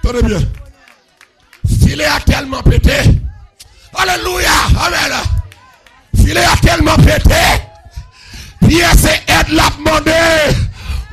Tenez bien. Filet a tellement pété. Alléluia. Amen. Filet a tellement pété.